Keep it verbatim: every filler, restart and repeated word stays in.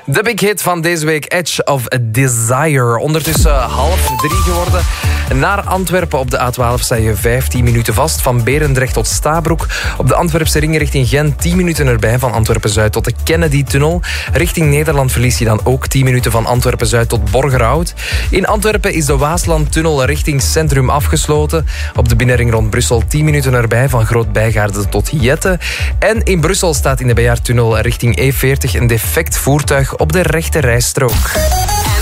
De big hit van deze week, Edge of Desire. Ondertussen half drie geworden. Naar Antwerpen op de A twaalf sta je vijftien minuten vast. Van Berendrecht tot Stabroek. Op de Antwerpse ring richting Gent tien minuten erbij. Van Antwerpen-Zuid tot de Kennedy-tunnel. Richting Nederland verlies je dan ook tien minuten van Antwerpen-Zuid tot Borgerhout. In Antwerpen is de Waaslandtunnel richting Centrum afgesloten. Op de binnenring rond Brussel tien minuten erbij. Van Groot-Bijgaarde tot Jette. En in Brussel staat in de Bejaardtunnel richting E veertig een defect voertuig op de rechte rijstrook.